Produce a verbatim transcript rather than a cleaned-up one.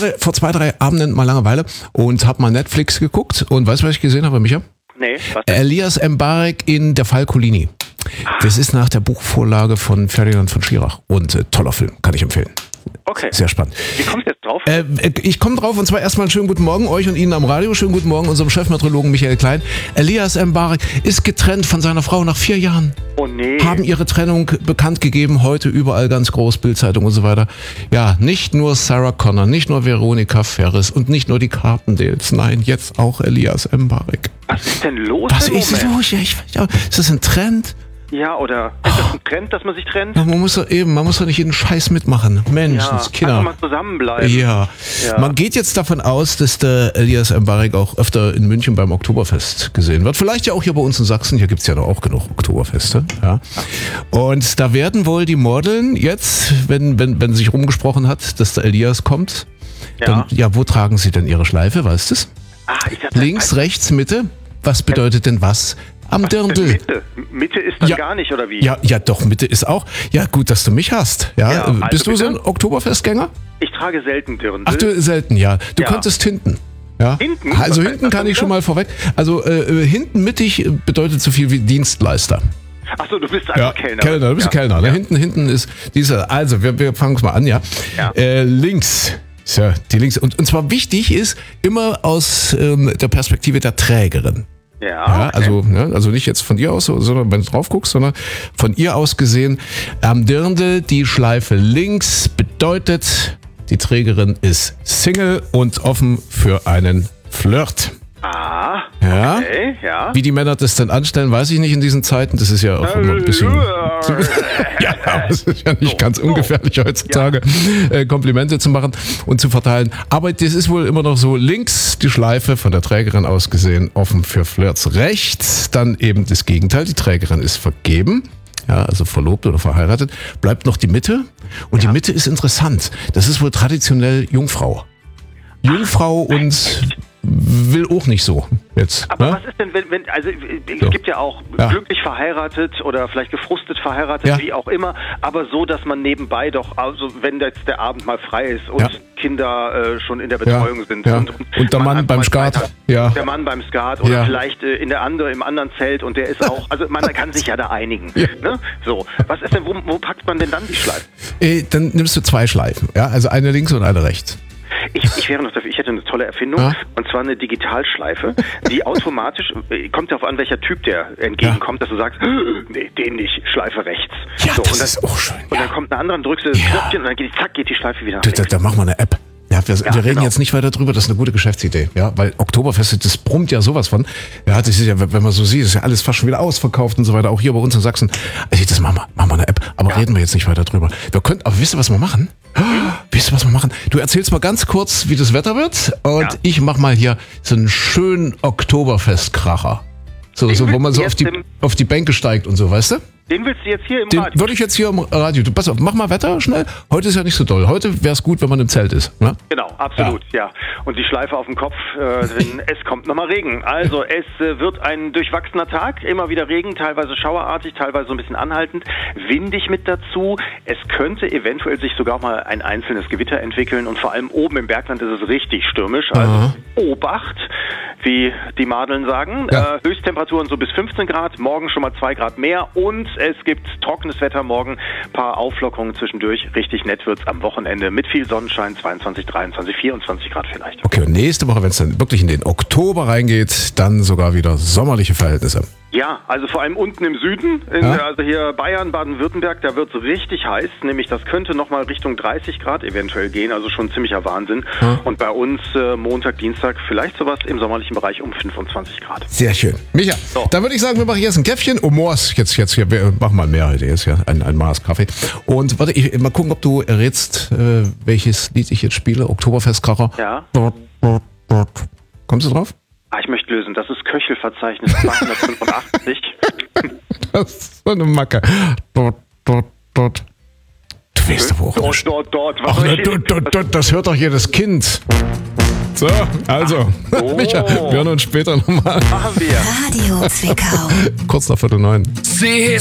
hatte vor zwei, drei Abenden mal Langeweile und habe mal Netflix geguckt. Und weißt du, was ich gesehen habe, Micha? Nee, was? Elias Mbarek in Der Fall Colini. Das ist nach der Buchvorlage von Ferdinand von Schirach. Und äh, toller Film, kann ich empfehlen. Okay. Sehr spannend. Wie kommst du jetzt drauf? Äh, ich komme drauf und zwar erstmal einen schönen guten Morgen euch und Ihnen am Radio. Schönen guten Morgen unserem Chefmeteorologen Michael Klein. Elias Mbarek ist getrennt von seiner Frau nach vier Jahren. Oh nee. Haben ihre Trennung bekannt gegeben, heute überall ganz groß, Bildzeitung und so weiter. Ja, nicht nur Sarah Connor, nicht nur Veronika Ferris und nicht nur die Carpendales, nein, jetzt auch Elias Mbarek. Was ist denn los? Was im ist Moment? los? Ja, ich, ja, ist das ein Trend? Ja, oder ist das ein Trend, dass man sich trennt? Ja, man muss doch eben, man muss doch nicht jeden Scheiß mitmachen. Mensch, Ja, Kinder. einfach mal zusammenbleiben. Ja. Ja. Man geht jetzt davon aus, dass der Elias Mbarek auch öfter in München beim Oktoberfest gesehen wird. Vielleicht ja auch hier bei uns in Sachsen. Hier gibt's ja noch auch genug Oktoberfeste. Ja. Und da werden wohl die Modeln jetzt, wenn, wenn, wenn sich rumgesprochen hat, dass der Elias kommt, Ja. dann, ja, wo tragen sie denn ihre Schleife? Weißt du es? Ach, ich dachte, Links, rechts, Mitte? Was bedeutet denn was? Am Dirndl. Mitte. Mitte ist dann Ja. gar nicht, oder wie? Ja, ja, doch, Mitte ist auch. Ja, gut, dass du mich hast. Ja, Ja, also bist du so ein bitte? Oktoberfestgänger? Ich trage selten Dirndl. Ach, du selten, ja. Du Ja. könntest hinten. Ja. Hinten? Also Was hinten heißt das kann ich denn schon wieder? mal vorweg. Also äh, hinten mittig bedeutet so viel wie Dienstleister. Ach so, du bist einfach Ja, Kellner. Kellner, du bist ja. Kellner. Ne? Hinten, hinten ist dieser. Also wir, wir fangen es mal an, ja. Ja. Äh, links. Ist ja die links. Und, und zwar wichtig ist immer aus ähm, der Perspektive der Trägerin. Ja, Ja, okay. also, ne, also nicht jetzt von dir aus, sondern wenn du drauf guckst, sondern von ihr aus gesehen. Am Dirndl die Schleife links bedeutet, die Trägerin ist Single und offen für einen Flirt. Ah, Ja. okay, ja. Wie die Männer das denn anstellen, weiß ich nicht in diesen Zeiten. Das ist ja auch immer ein bisschen. Ja, aber es ist ja nicht ganz ungefährlich heutzutage, äh, Komplimente zu machen und zu verteilen. Aber das ist wohl immer noch so, links die Schleife von der Trägerin aus gesehen, offen für Flirts. Rechts dann eben das Gegenteil, die Trägerin ist vergeben, ja, also verlobt oder verheiratet. Bleibt noch die Mitte und die Mitte ist interessant. Das ist wohl traditionell Jungfrau. Jungfrau und will auch nicht so jetzt. Aber ne? was ist denn, wenn, wenn also es So. gibt ja auch Ja. glücklich verheiratet oder vielleicht gefrustet verheiratet, Ja. wie auch immer, aber so, dass man nebenbei doch, also wenn jetzt der Abend mal frei ist und Ja. Kinder äh, schon in der Betreuung Ja. sind Ja. und, Und der man Mann einfach beim mal Skat. Zeit hat. Ja. Der Mann beim Skat oder Ja. vielleicht äh, in der andere, im anderen Zelt und der ist auch, also man kann sich ja da einigen. Ja. Ne? So, was ist denn, wo, wo packt man denn dann die Schleife? Äh, dann nimmst du zwei Schleifen, ja, also eine links und eine rechts. Ich, ich wäre noch dafür, ich hätte eine tolle Erfindung, Ja. und zwar eine Digitalschleife, die automatisch, äh, kommt darauf an, welcher Typ der entgegenkommt, dass du sagst, nee, den nicht, Schleife rechts. Ja, so, das und dann, ist auch schön. Und Ja. dann kommt ein anderer, dann drückst du das Ja. Knöpfchen und dann geht, zack, geht die Schleife wieder nach Da, da, links. da machen wir eine App. Ja, wir, Ja, wir reden genau. jetzt nicht weiter drüber, das ist eine gute Geschäftsidee, ja, weil Oktoberfest, das brummt ja sowas von. Ja, das ist ja, wenn man so sieht, ist ja alles fast schon wieder ausverkauft und so weiter, auch hier bei uns in Sachsen. Also das machen wir, machen wir eine App, aber Ja. reden wir jetzt nicht weiter drüber. Wir können, aber wisst ihr, was wir machen? Hm? Wisst ihr, was wir machen? Du erzählst mal ganz kurz, wie das Wetter wird und Ja. ich mach mal hier so einen schönen Oktoberfestkracher. So, Den so, wo willst man du so auf jetzt die, im- auf die Bänke steigt und so, weißt du? Den willst du jetzt hier im Den Radio? würde ich jetzt hier im Radio. Du, pass auf, mach mal Wetter schnell. Heute ist ja nicht so doll. Heute wäre es gut, wenn man im Zelt ist. Ne? Genau, absolut, ja. Und die Schleife auf dem Kopf, äh, denn es kommt nochmal Regen. Also es äh, wird ein durchwachsener Tag, immer wieder Regen, teilweise schauerartig, teilweise so ein bisschen anhaltend, windig mit dazu. Es könnte eventuell sich sogar mal ein einzelnes Gewitter entwickeln und vor allem oben im Bergland ist es richtig stürmisch. Also Aha. Obacht, wie die Madeln sagen. Ja. Äh, Höchsttemperaturen so bis fünfzehn Grad, morgen schon mal zwei Grad mehr und es gibt trockenes Wetter morgen, paar Auflockerungen zwischendurch. Richtig nett wird's am Wochenende mit viel Sonnenschein, zweiundzwanzig, dreiundzwanzig, vierundzwanzig Grad vielleicht. Okay, und nächste Woche, wenn es dann wirklich in den Oktober reingeht, dann sogar wieder sommerliche Verhältnisse. Ja, also vor allem unten im Süden, in, Ja? also hier Bayern, Baden-Württemberg, da wird es richtig heiß, nämlich das könnte nochmal Richtung dreißig Grad eventuell gehen, also schon ziemlicher Wahnsinn. Ja. Und bei uns äh, Montag, Dienstag vielleicht sowas im sommerlichen Bereich um fünfundzwanzig Grad. Sehr schön. Micha, So. dann würde ich sagen, wir machen jetzt ein Käffchen. Oh, Moors. Jetzt, jetzt, hier, wir machen mal mehr heute. Jetzt ja ein, ein Maß Kaffee. Und warte, ich, mal gucken, ob du errätst, äh, welches Lied ich jetzt spiele. Oktoberfestkracher. Ja. Kommst du drauf? Ah, ich möchte lösen, das ist Köchelverzeichnis zweihundertfünfundachtzig. Das ist so eine Macke. Dort, dort, dort. Du weißt aber auch Dort, nicht. dort, dort. Was Ach, soll ne, ich dort, dort, dort, das hört doch jedes Kind. So, also. so. Micha, wir hören uns später nochmal. machen wir? Radio Zwickau. Kurz nach Viertel neun. Sie